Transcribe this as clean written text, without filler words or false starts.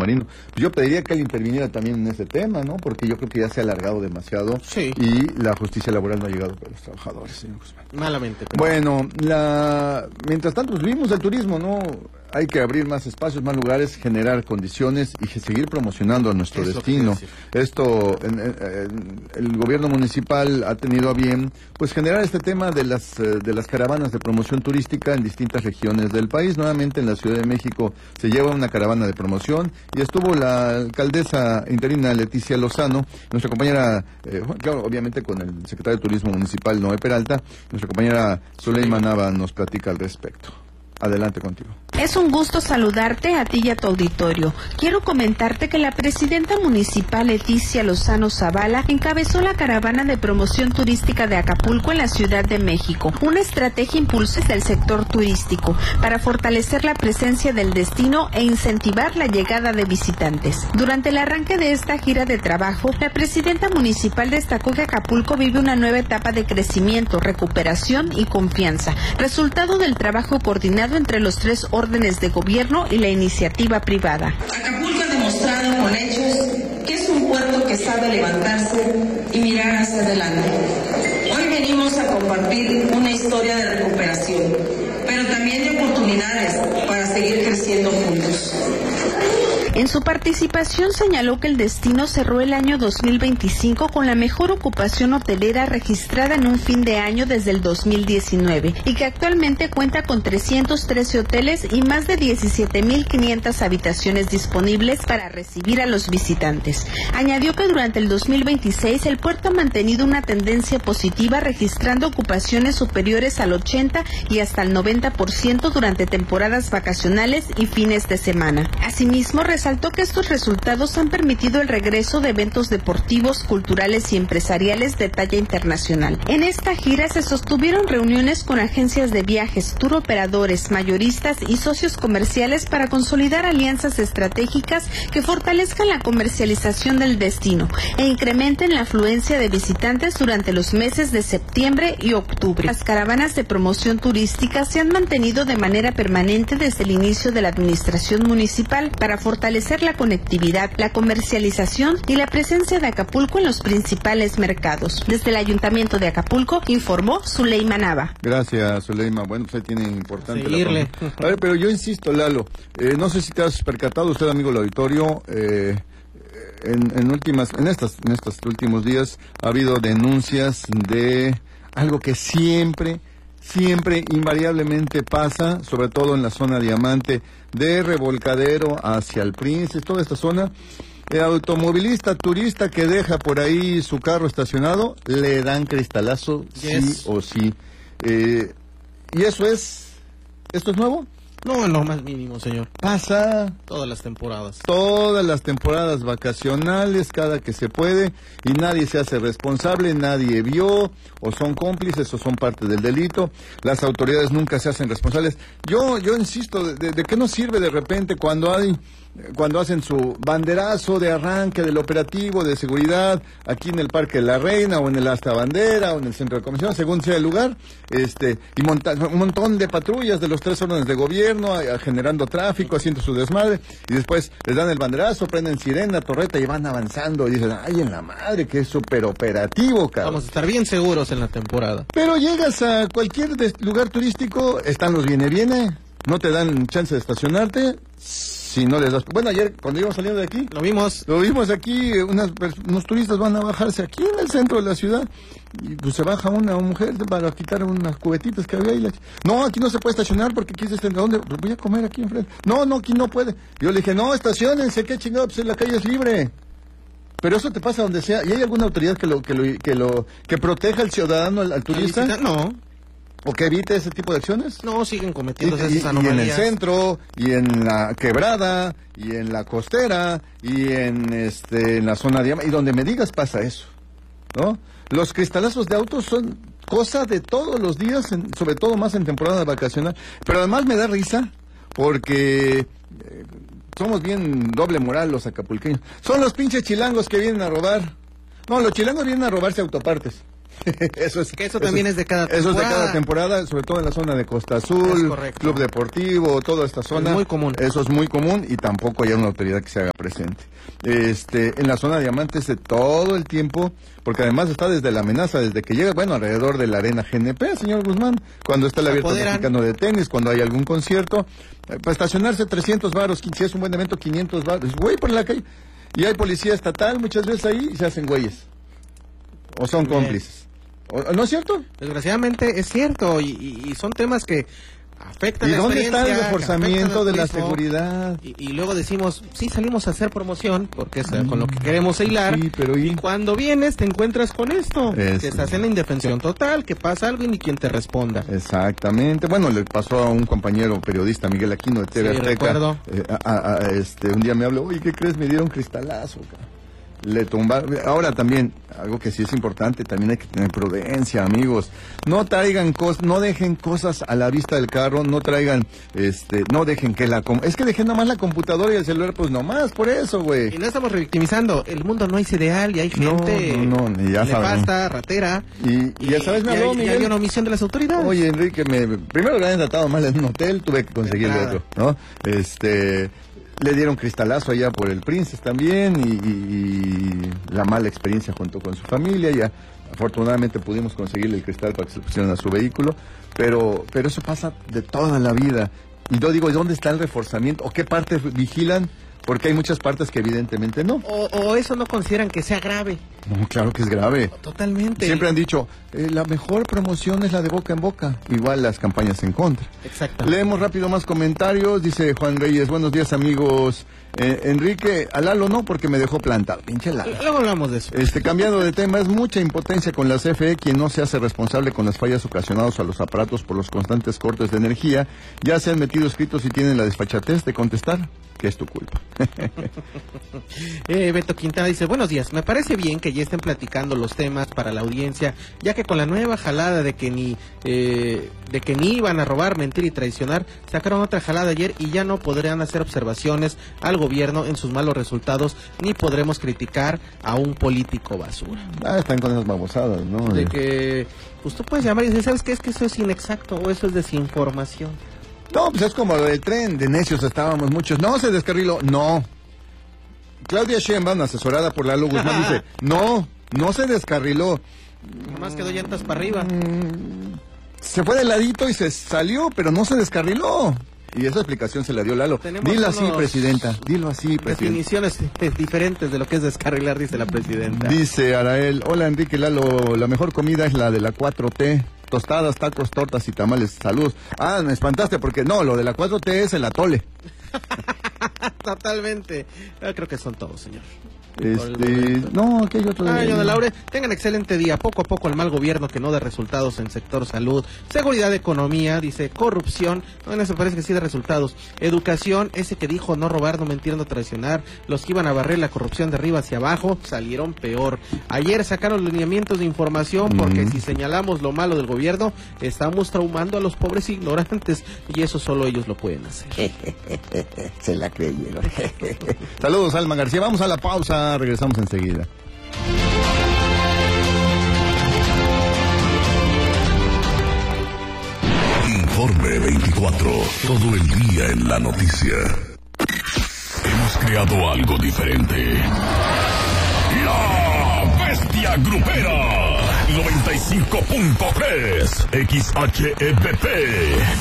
submarino. Pues yo pediría que él interviniera también en ese tema, ¿no? Porque yo creo que ya se ha alargado demasiado. Sí. Y la justicia laboral no ha llegado para los trabajadores, señor Guzmán. Malamente. Bueno, mientras tanto, pues, vivimos del turismo, ¿no? Hay que abrir más espacios, más lugares, generar condiciones y seguir promocionando nuestro destino. Esto, el gobierno municipal ha tenido a bien, pues, generar este tema de las caravanas de promoción turística en distintas regiones del país. Nuevamente en la Ciudad de México se lleva una caravana de promoción y estuvo la alcaldesa interina Leticia Lozano, nuestra compañera, claro, obviamente con el secretario de Turismo Municipal Noé Peralta, nuestra compañera Zuleima Nava nos platica al respecto. Adelante contigo. Es un gusto saludarte a ti y a tu auditorio. Quiero comentarte que la presidenta municipal Leticia Lozano Zavala encabezó la caravana de promoción turística de Acapulco en la Ciudad de México, una estrategia impulsa del sector turístico para fortalecer la presencia del destino e incentivar la llegada de visitantes. Durante el arranque de esta gira de trabajo, la presidenta municipal destacó que Acapulco vive una nueva etapa de crecimiento, recuperación y confianza, resultado del trabajo coordinado entre los tres órdenes de gobierno y la iniciativa privada. Acapulco ha demostrado con hechos que es un puerto que sabe levantarse y mirar hacia adelante. Hoy venimos a compartir una historia de recuperación, pero también de oportunidades para seguir creciendo juntos. En su participación señaló que el destino cerró el año 2025 con la mejor ocupación hotelera registrada en un fin de año desde el 2019 y que actualmente cuenta con 313 hoteles y más de 17.500 habitaciones disponibles para recibir a los visitantes. Añadió que durante el 2026 el puerto ha mantenido una tendencia positiva registrando ocupaciones superiores al 80 y hasta el 90% durante temporadas vacacionales y fines de semana. Asimismo, resaltó que estos resultados han permitido el regreso de eventos deportivos, culturales y empresariales de talla internacional. En esta gira se sostuvieron reuniones con agencias de viajes, tour operadores, mayoristas y socios comerciales para consolidar alianzas estratégicas que fortalezcan la comercialización del destino e incrementen la afluencia de visitantes durante los meses de septiembre y octubre. Las caravanas de promoción turística se han mantenido de manera permanente desde el inicio de la administración municipal para fortalecer la conectividad, la comercialización y la presencia de Acapulco en los principales mercados. Desde el Ayuntamiento de Acapulco, informó Zuleima Nava. Gracias, Zuleima. Bueno, pues ahí tiene importante seguirle. A ver, pero yo insisto, Lalo, no sé si te has percatado, usted, amigo del auditorio, en estos últimos días ha habido denuncias de algo que siempre invariablemente pasa, sobre todo en la zona Diamante, de Revolcadero hacia el Príncipe, toda esta zona. El automovilista turista que deja por ahí su carro estacionado, le dan cristalazo, sí o sí. ¿Y esto es nuevo? No, en lo más mínimo, señor. Pasa todas las temporadas vacacionales, cada que se puede, y nadie se hace responsable, nadie vio, o son cómplices, o son parte del delito. Las autoridades nunca se hacen responsables. Yo insisto, ¿de qué nos sirve de repente cuando hacen su banderazo de arranque del operativo de seguridad aquí en el Parque de la Reina, o en el Asta Bandera, o en el Centro de Comisión, según sea el lugar, y un montón de patrullas de los tres órdenes de gobierno generando tráfico, haciendo su desmadre, y después les dan el banderazo, prenden sirena, torreta y van avanzando y dicen, ay, en la madre, que es súper operativo, cabrón. Vamos a estar bien seguros en la temporada. Pero llegas a cualquier lugar turístico, están los viene, no te dan chance de estacionarte, si no les das... Bueno, ayer cuando íbamos saliendo de aquí... Lo vimos aquí, unos turistas van a bajarse aquí en el centro de la ciudad, y pues se baja una mujer para quitar unas cubetitas que había ahí. No, aquí no se puede estacionar porque aquí ¿dónde? Pues voy a comer aquí enfrente. No, aquí no puede. Yo le dije, no, estaciónense, qué chingado, pues la calle es libre. Pero eso te pasa donde sea. ¿Y hay alguna autoridad que proteja al ciudadano, al turista? No. ¿O que evite ese tipo de acciones? No, siguen cometiendo esas anomalías. Y en el centro, y en la quebrada, y en la costera, y en la zona de... Y donde me digas pasa eso, ¿no? Los cristalazos de autos son cosa de todos los días, sobre todo más en temporada vacacional. Pero además me da risa porque... somos bien doble moral los acapulqueños. Son los pinches chilangos que vienen a robar. No, los chilangos vienen a robarse autopartes. Eso también es de cada temporada. Eso es de cada temporada, sobre todo en la zona de Costa Azul, Club Deportivo, toda esta zona. Es muy común. Eso es muy común y tampoco hay una autoridad que se haga presente. En la zona de Diamantes de todo el tiempo, porque además está desde la amenaza, desde que llega, bueno, alrededor de la arena GNP, señor Guzmán, cuando está el abierto mexicano de tenis, cuando hay algún concierto, para estacionarse 300 varos, si es un buen evento, 500 varos, güey, por la calle. Y hay policía estatal muchas veces ahí y se hacen güeyes. O son cómplices. ¿No es cierto? Desgraciadamente es cierto, y son temas que afectan la experiencia. ¿Y dónde está el reforzamiento de la turismo, seguridad? Y luego decimos, sí, salimos a hacer promoción, porque es con lo que queremos hilar, sí, pero y cuando vienes te encuentras con esto, que estás en la indefensión total, que pasa algo y ni quien te responda. Exactamente. Bueno, le pasó a un compañero periodista, Miguel Aquino, de TV Azteca. Recuerdo. Un día me habló, oye, ¿qué crees? Me dieron cristalazo, cara. Le tumbaron. Ahora también, algo que sí es importante, también hay que tener prudencia, amigos. No traigan cosas, no dejen cosas a la vista del carro, no traigan, no dejen que es que dejen nomás la computadora y el celular, pues nomás, por eso, güey. Y no estamos revictimizando, el mundo no es ideal y hay gente nefasta, ratera. Y ya sabes, me habló, Miguel. Y hay una omisión de las autoridades. Oye, Enrique, primero me habían tratado mal en un hotel, tuve que conseguirle otro, ¿no? Le dieron cristalazo allá por el Princess también y la mala experiencia junto con su familia. Ya afortunadamente pudimos conseguirle el cristal para que se lo pusieran a su vehículo, pero eso pasa de toda la vida. Y yo digo, ¿dónde está el reforzamiento? ¿O qué parte vigilan? Porque hay muchas partes que evidentemente no. O eso no consideran que sea grave. No, claro que es grave. Totalmente. Siempre han dicho, la mejor promoción es la de boca en boca. Igual las campañas en contra. Exacto. Leemos rápido más comentarios. Dice Juan Reyes, buenos días, amigos. Enrique, a Lalo no, porque me dejó plantado. Pinche Lalo. Luego hablamos de eso. Cambiando de tema, es mucha impotencia con la CFE, quien no se hace responsable con las fallas ocasionadas a los aparatos por los constantes cortes de energía. Ya se han metido escritos y tienen la desfachatez de contestar que es tu culpa. Beto Quintana dice, buenos días, me parece bien que ya estén platicando los temas para la audiencia, ya que con la nueva jalada de que ni iban a robar, mentir y traicionar, sacaron otra jalada ayer y ya no podrán hacer observaciones al gobierno en sus malos resultados, ni podremos criticar a un político basura. Están con esas babosadas, ¿no? De que, pues tú puedes llamar y decir, ¿sabes qué? Es que eso es inexacto o eso es desinformación. No, pues es como lo del tren, de necios estábamos muchos. No, se descarriló. No. Claudia Sheinbaum, asesorada por Lalo Guzmán, dice, no se descarriló. Nomás quedó llantas para arriba. Se fue de ladito y se salió, pero no se descarriló. Y esa explicación se la dio Lalo. Dilo así, presidenta. Dilo así, presidenta. Definiciones diferentes de lo que es descarrilar, dice la presidenta. Dice Arael, hola Enrique, Lalo, la mejor comida es la de la 4T. Tostadas, tacos, tortas y tamales. Saludos. Me espantaste porque no, lo de la 4T es el atole. Totalmente. Creo que son todos, señor. No, aquí hay otro. Don Laure, tengan excelente día. Poco a poco el mal gobierno que no da resultados en sector salud, seguridad, economía, dice, corrupción, no, en eso parece que sí da resultados. Educación, ese que dijo no robar, no mentir, no traicionar, los que iban a barrer la corrupción de arriba hacia abajo, salieron peor. Ayer sacaron lineamientos de información porque si señalamos lo malo del gobierno, estamos traumando a los pobres ignorantes y eso solo ellos lo pueden hacer. Se la creyeron. Saludos, Alma García. Vamos a la pausa, regresamos enseguida. Informe 24, todo el día en la noticia. Hemos creado algo diferente. La Bestia Grupera 95.3 XHEBP.